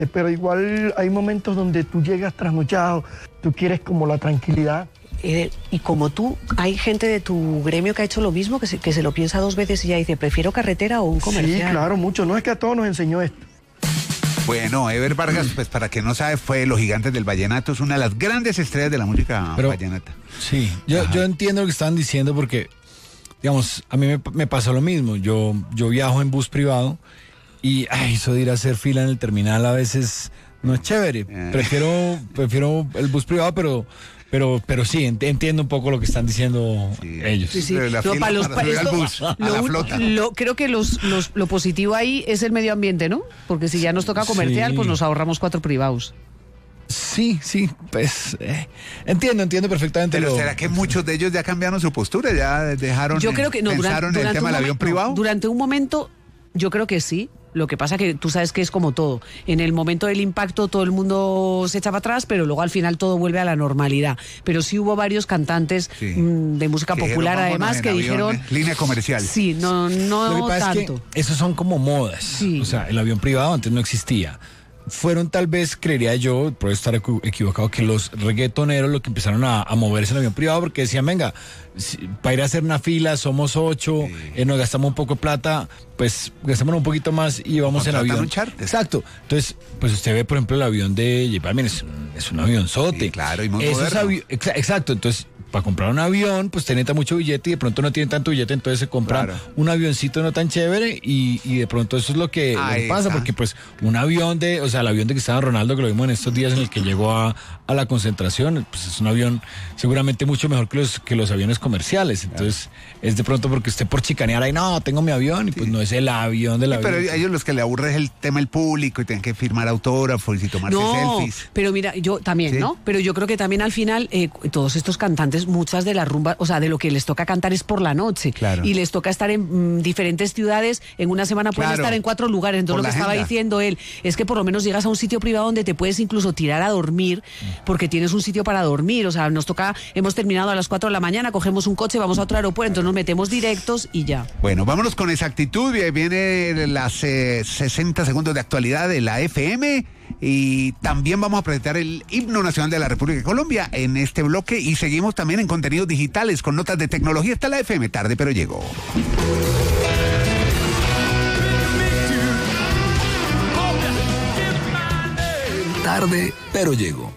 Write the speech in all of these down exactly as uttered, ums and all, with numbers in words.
Pero igual hay momentos donde tú llegas trasnochado, tú quieres como la tranquilidad. Eh, y como tú, hay gente de tu gremio que ha hecho lo mismo, que se, que se lo piensa dos veces y ya dice, prefiero carretera o un comercial. Sí, claro, mucho. No es que a todos nos enseñó esto. Bueno, Ever Vargas, pues para quien no sabe, fue Los Gigantes del Vallenato, es una de las grandes estrellas de la música Pero, vallenata. Sí, yo, yo entiendo lo que estaban diciendo porque, digamos, a mí me, me pasa lo mismo. Yo, yo viajo en bus privado y ay, eso de ir a hacer fila en el terminal a veces no es chévere. Eh. Prefiero, prefiero el bus privado, pero... Pero, pero sí, entiendo un poco lo que están diciendo sí. ellos. Sí, sí. No, para los, para esto, bus, lo, lo, creo que los, los, lo positivo ahí es el medio ambiente, ¿no? Porque si ya nos toca comercial, sí. pues nos ahorramos cuatro privados. Sí, sí, pues eh, entiendo, entiendo perfectamente. Pero lo... ¿será que muchos de ellos ya cambiaron su postura? ¿Ya dejaron, yo creo que no, pensaron durante, en el tema del avión privado? Durante un momento, yo creo que sí. Lo que pasa que tú sabes que es como todo. En el momento del impacto todo el mundo se echa para atrás, pero luego al final todo vuelve a la normalidad. Pero sí hubo varios cantantes sí. mmm, de música que popular dijeron, además que avión, dijeron... Eh, línea comercial. Sí, no, no Lo que pasa tanto. Es que esos son como modas. Sí. O sea, el avión privado antes no existía. Fueron tal vez, creería yo, por estar equivocado, que los reggaetoneros lo que empezaron a, a moverse en el avión privado porque decían, venga, si, para ir a hacer una fila somos ocho, sí. eh, nos gastamos un poco de plata, pues gastamos un poquito más y vamos en avión. Un charter. Exacto. Entonces, pues usted ve, por ejemplo, el avión de J Balvin, es un, es un avionzote. Sí, claro, y muy avi- exa- Exacto, entonces... Para comprar un avión, pues tiene mucho billete y de pronto no tiene tanto billete, entonces se compra claro. un avioncito no tan chévere y, y de pronto eso es lo que, lo que pasa, porque pues un avión de, o sea, el avión de Cristiano Ronaldo que lo vimos en estos días en el que llegó a, a la concentración, pues es un avión seguramente mucho mejor que los, que los aviones comerciales, entonces claro. es de pronto porque usted por chicanear ahí, no, tengo mi avión y sí. pues no es el avión del sí, avión. Pero a ellos los que le aburre es el tema del público y tienen que firmar autógrafos y tomarse no, selfies. Pero mira, yo también, ¿sí? ¿no? Pero yo creo que también al final eh, todos estos cantantes, muchas de las rumbas, o sea, de lo que les toca cantar es por la noche. Claro. Y les toca estar en mm, diferentes ciudades. En una semana pueden claro. estar en cuatro lugares. Entonces por lo que estaba agenda. diciendo él es que por lo menos llegas a un sitio privado donde te puedes incluso tirar a dormir porque tienes un sitio para dormir. O sea, nos toca, hemos terminado a las cuatro de la mañana, cogemos un coche, vamos a otro aeropuerto, entonces nos metemos directos y ya. Bueno, vámonos con exactitud. Viene las eh, sesenta segundos de actualidad de la F M. Y también vamos a presentar el himno nacional de la República de Colombia en este bloque y seguimos también en contenidos digitales con notas de tecnología. Está la F M, tarde pero llegó. Tarde pero llegó.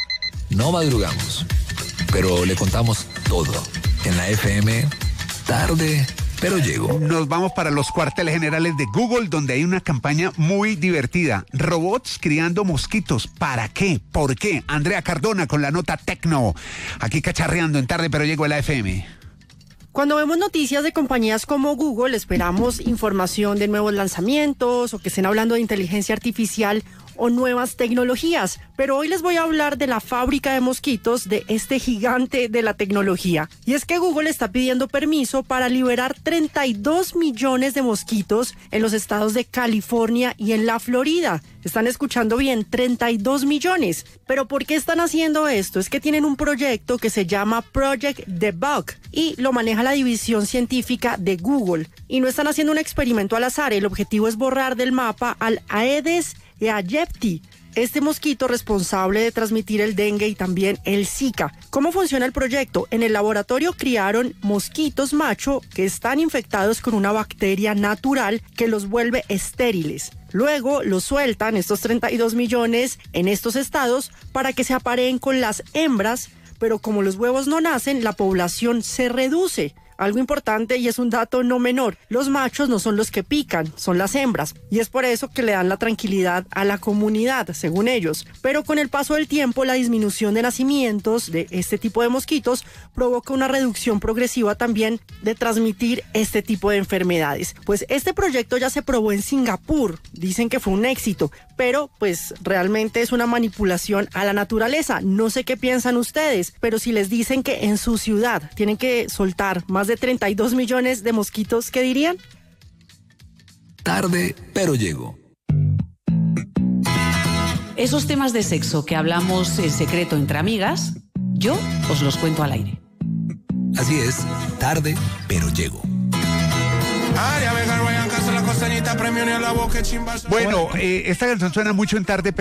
No madrugamos, pero le contamos todo. En la F M, tarde pero llegó. Nos vamos para los cuarteles generales de Google, donde hay una campaña muy divertida. Robots criando mosquitos. ¿Para qué? ¿Por qué? Andrea Cardona con la nota tecno. Aquí cacharreando en Tarde pero llegó a la F M. Cuando vemos noticias de compañías como Google, esperamos información de nuevos lanzamientos o que estén hablando de inteligencia artificial o nuevas tecnologías, pero hoy les voy a hablar de la fábrica de mosquitos de este gigante de la tecnología. Y es que Google está pidiendo permiso para liberar treinta y dos millones de mosquitos en los estados de California y en la Florida. Están escuchando bien, treinta y dos millones. ¿Pero por qué están haciendo esto? Es que tienen un proyecto que se llama Project Debug y lo maneja la división científica de Google. Y no están haciendo un experimento al azar, el objetivo es borrar del mapa al Aedes aegypti, este mosquito responsable de transmitir el dengue y también el Zika. ¿Cómo funciona el proyecto? En el laboratorio criaron mosquitos macho que están infectados con una bacteria natural que los vuelve estériles. Luego los sueltan, estos treinta y dos millones, en estos estados para que se apareen con las hembras, pero como los huevos no nacen, la población se reduce. Algo importante y es un dato no menor, los machos no son los que pican, son las hembras, y es por eso que le dan la tranquilidad a la comunidad, según ellos. Pero con el paso del tiempo, la disminución de nacimientos de este tipo de mosquitos provoca una reducción progresiva también de transmitir este tipo de enfermedades. Pues este proyecto ya se probó en Singapur, dicen que fue un éxito, pero pues realmente es una manipulación a la naturaleza. No sé qué piensan ustedes, pero si les dicen que en su ciudad tienen que soltar más de de treinta y dos millones de mosquitos, ¿qué dirían? Tarde, pero llegó. Esos temas de sexo que hablamos en secreto entre amigas, yo os los cuento al aire. Así es, tarde, pero llego. Bueno, eh, esta canción suena mucho en tarde.